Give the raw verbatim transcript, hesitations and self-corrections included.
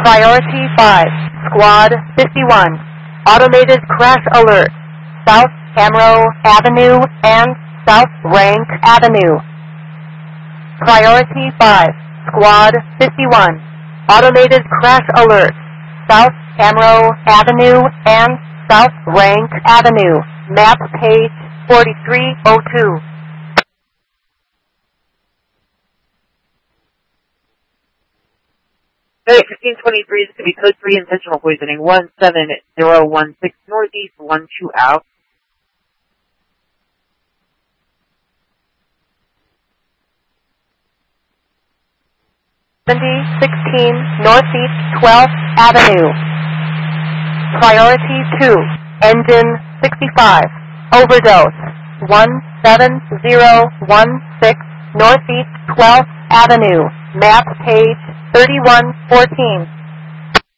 Priority five, Squad fifty-one. Automated crash alert. South Amro Avenue and South Rank Avenue. Priority five, Squad fifty-one. Automated crash alert. South Amro Avenue and South Rank Avenue. Map page forty-three oh two. fifteen twenty-three, this could be code three, intentional poisoning, one seven zero one six northeast, one two out. seventy sixteen Northeast twelfth Avenue. Priority two, Engine sixty-five. Overdose, one seven zero one six Northeast twelfth Avenue. Map page thirty-one fourteen.